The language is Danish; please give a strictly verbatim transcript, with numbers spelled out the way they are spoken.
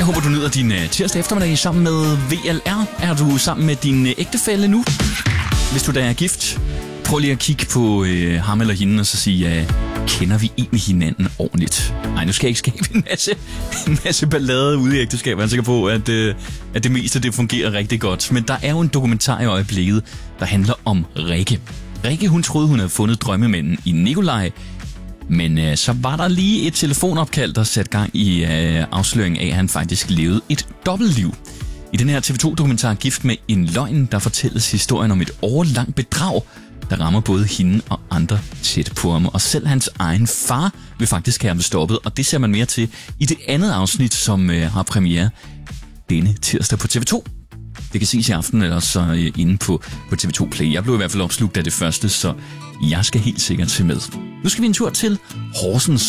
håber, du nyder din uh, tirsdag eftermiddag sammen med V L R. Er du sammen med din uh, ægtefælle nu? Hvis du da er gift, prøv lige at kigge på uh, ham eller hende og så sige, uh, kender vi egentlig hinanden ordentligt? Nej, nu skal jeg ikke skabe en masse, en masse ballade ude i ægteskabet. Jeg er sikker på, at, uh, at det meste det fungerer rigtig godt. Men der er jo en dokumentar i øjeblikket, der handler om Rikke. Rikke, hun troede, hun havde fundet drømmemanden i Nikolaj. Men øh, så var der lige et telefonopkald, der satte gang i øh, afsløringen af, at han faktisk levede et dobbeltliv. I den her T V to-dokumentar Gift med en løgn, der fortælles historien om et årelangt bedrag, der rammer både hende og andre tæt på ham. Og selv hans egen far vil faktisk have ham stoppet, og det ser man mere til i det andet afsnit, som øh, har premiere denne tirsdag på T V to. Det kan ses i aften eller så øh, inde på, på T V to Play. Jeg blev i hvert fald opslugt af det første, så jeg skal helt sikkert til med. Nu skal vi en tur til Horsens.